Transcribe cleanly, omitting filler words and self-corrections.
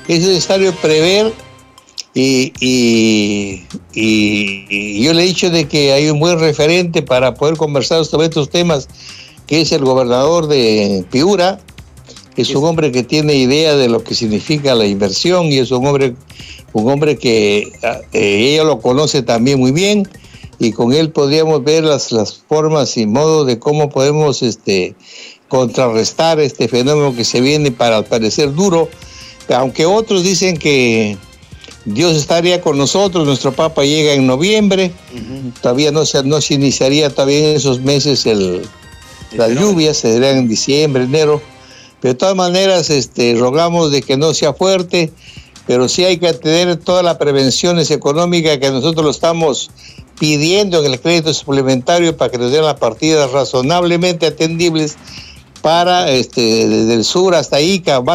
es necesario prever y yo le he dicho de que hay un buen referente para poder conversar sobre estos temas, que es el gobernador de Piura. Es un hombre que tiene idea de lo que significa la inversión y es un hombre que ella lo conoce también muy bien, y con él podríamos ver las formas y modos de cómo podemos contrarrestar este fenómeno que se viene, para al parecer duro, aunque otros dicen que Dios estaría con nosotros. Nuestro Papa llega en noviembre, todavía no se iniciaría todavía en esos meses las lluvias, se darían en diciembre, enero. Pero de todas maneras rogamos de que no sea fuerte, pero sí hay que tener todas las prevenciones económicas que nosotros lo estamos pidiendo en el crédito suplementario, para que nos den las partidas razonablemente atendibles para desde el sur hasta Ica.